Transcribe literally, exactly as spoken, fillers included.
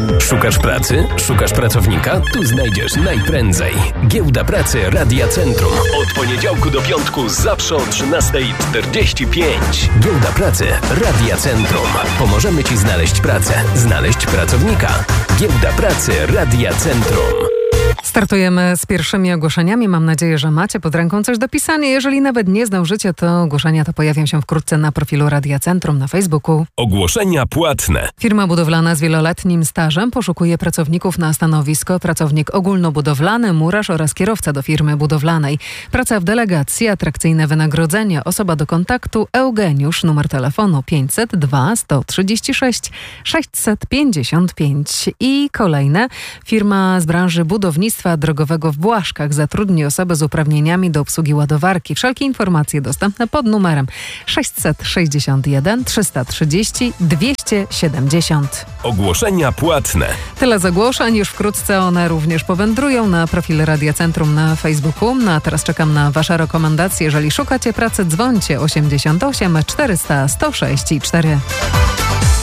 Szukasz pracy? Szukasz pracownika? Tu znajdziesz najprędzej. Giełda Pracy Radia Centrum. Od poniedziałku do piątku zawsze o trzynasta czterdzieści pięć. Giełda Pracy Radia Centrum. Pomożemy Ci znaleźć pracę, znaleźć pracownika. Giełda Pracy Radia Centrum. Startujemy z pierwszymi ogłoszeniami. Mam nadzieję, że macie pod ręką coś do pisania. Jeżeli nawet nie zdążycie, to ogłoszenia to pojawią się wkrótce na profilu Radia Centrum na Facebooku. Ogłoszenia płatne. Firma budowlana z wieloletnim stażem poszukuje pracowników na stanowisko pracownik ogólnobudowlany, murarz oraz kierowca do firmy budowlanej. Praca w delegacji, atrakcyjne wynagrodzenie. Osoba do kontaktu Eugeniusz, numer telefonu pięćset dwa sto trzydzieści sześć sześćset pięćdziesiąt pięć. I kolejne. Firma z branży budownictwa drogowego w Błaszkach zatrudni osobę z uprawnieniami do obsługi ładowarki. Wszelkie informacje dostępne pod numerem sześćset sześćdziesiąt jeden trzysta trzydzieści dwieście siedemdziesiąt. Ogłoszenia płatne. Tyle z ogłoszeń, już wkrótce one również powędrują na profil Radia Centrum na Facebooku. No a teraz czekam na Wasze rekomendacje. Jeżeli szukacie pracy, dzwońcie osiemdziesiąt osiem czterysta sto sześć i cztery.